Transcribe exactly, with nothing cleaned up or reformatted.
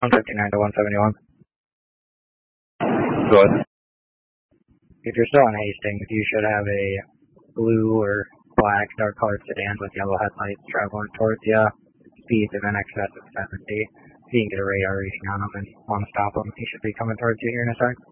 one fifty-nine to one seventy-one. Go ahead. If you're still in Hastings, you should have a blue or black dark colored sedan with yellow headlights traveling towards you. Speeds of in excess of seventy. If you can get a radar reading on them and want to stop them, he should be coming towards you here in a sec.